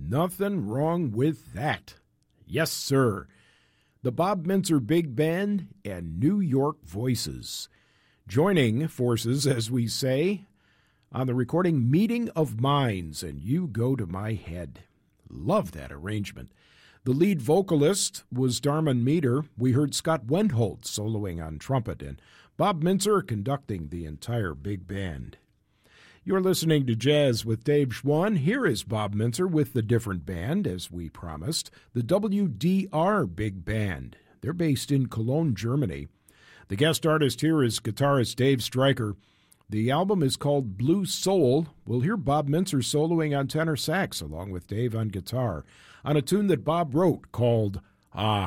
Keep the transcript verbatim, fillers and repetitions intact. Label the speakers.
Speaker 1: Nothing wrong with that. Yes, sir. The Bob Mintzer Big Band and New York Voices. Joining forces, as we say, on the recording Meeting of Minds, and You Go to My Head. Love that arrangement. The lead vocalist was Darman Meter. We heard Scott Wendholt soloing on trumpet, and Bob Mintzer conducting the entire big band. You're listening to Jazz with Dave Schwann. Here is Bob Mintzer with the different band, as we promised, the W D R Big Band. They're based in Cologne, Germany. The guest artist here is guitarist Dave Stryker. The album is called Blue Soul. We'll hear Bob Mintzer soloing on tenor sax along with Dave on guitar on a tune that Bob wrote called Ah